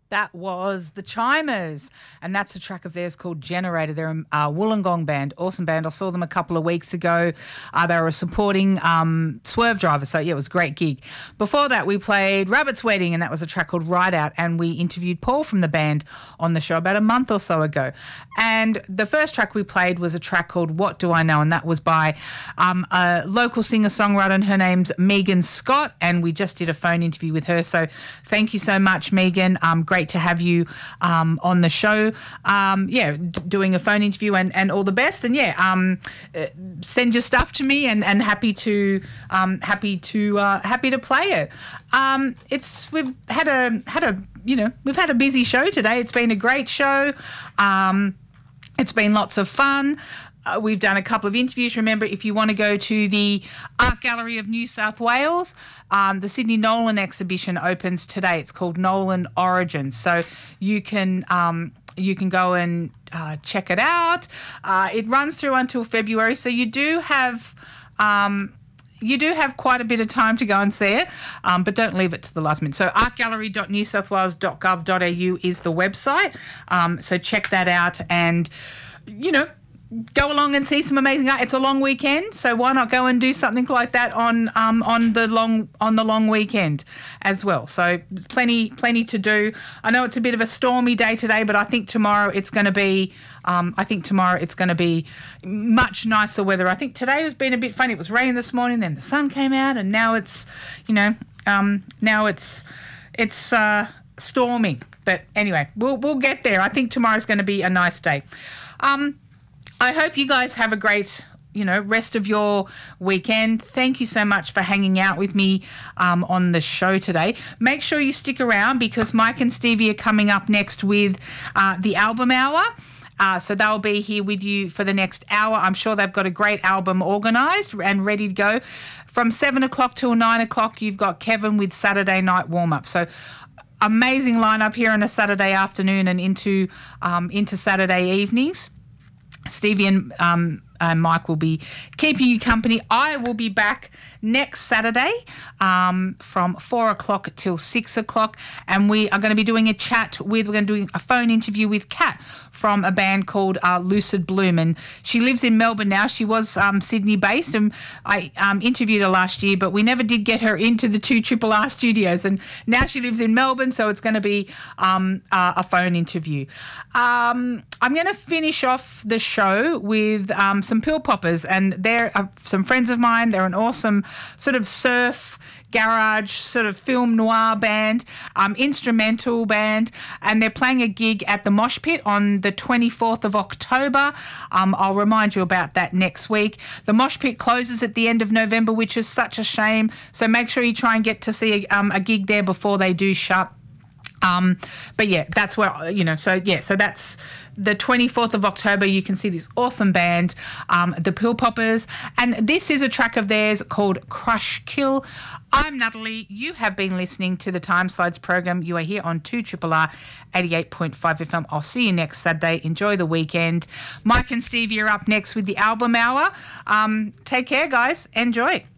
That was the Chimers, and that's a track of theirs called Generator. They're a Wollongong band, awesome band. I saw them a couple of weeks ago. They were supporting Swerve Driver, so yeah, it was a great gig. Before that, we played Rabbit's Wedding, and that was a track called Ride Out, and we interviewed Paul from the band on the show about a month or so ago. And the first track we played was a track called What Do I Know, and that was by a local singer-songwriter, and her name's Megan Scott, and we just did a phone interview with her. So thank you so much, Megan. Great to have you on the show. Doing a phone interview and all the best. And send your stuff to me and happy to play it. We've had a busy show today. It's been a great show. It's been lots of fun. We've done a couple of interviews. Remember, if you want to go to the Art Gallery of New South Wales, the Sydney Nolan exhibition opens today. It's called Nolan Origins. So you can go and check it out. It runs through until February. So you do have quite a bit of time to go and see it, but don't leave it to the last minute. So artgallery.newsouthwales.gov.au is the website. So check that out and, go along and see some amazing art. It's a long weekend, so why not go and do something like that on the long weekend as well. So plenty to do. I know it's a bit of a stormy day today, but I think tomorrow it's going to be much nicer weather. I think today has been a bit funny. It was raining this morning, then the sun came out, and now it's storming. But anyway, we'll get there. I think tomorrow's going to be a nice day. I hope you guys have a great, rest of your weekend. Thank you so much for hanging out with me on the show today. Make sure you stick around because Mike and Stevie are coming up next with the album hour. So they'll be here with you for the next hour. I'm sure they've got a great album organised and ready to go. From 7 o'clock till 9 o'clock, you've got Kevin with Saturday Night Warm-Up. So amazing lineup here on a Saturday afternoon and into Saturday evenings. Stevie and Mike will be keeping you company. I will be back next Saturday from 4 o'clock till 6 o'clock, and we are going to be doing we're going to do a phone interview with Kat from a band called Lucid Bloom, and she lives in Melbourne now. She was Sydney based, and I interviewed her last year, but we never did get her into the 2RRR studios, and now she lives in Melbourne, so it's going to be a phone interview. I'm going to finish off the show with some Pill Poppers, and they're some friends of mine. They're an awesome sort of surf garage sort of film noir band, instrumental band, and they're playing a gig at the Mosh Pit on the 24th of October. I'll remind you about that next week. The Mosh Pit closes at the end of November, which is such a shame, so make sure you try and get to see a gig there before they do shut. But yeah, that's where, so that's the 24th of October. You can see this awesome band, the Pill Poppers, and this is a track of theirs called Crush Kill. I'm Natalie. You have been listening to the Time Slides program. You are here on 2RRR 88.5 FM. I'll see you next Saturday. Enjoy the weekend. Mike and Stevie are up next with the album hour. Take care, guys. Enjoy.